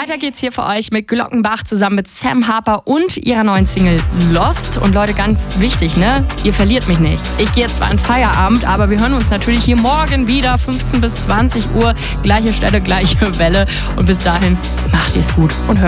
Weiter geht's hier für euch mit Glockenbach zusammen mit Sam Harper und ihrer neuen Single Lost. Und Leute, ganz wichtig, ne? Ihr verliert mich nicht. Ich gehe jetzt zwar in Feierabend, aber wir hören uns natürlich hier morgen wieder, 15 bis 20 Uhr. Gleiche Stelle, gleiche Welle. Und bis dahin, macht ihr's gut und hört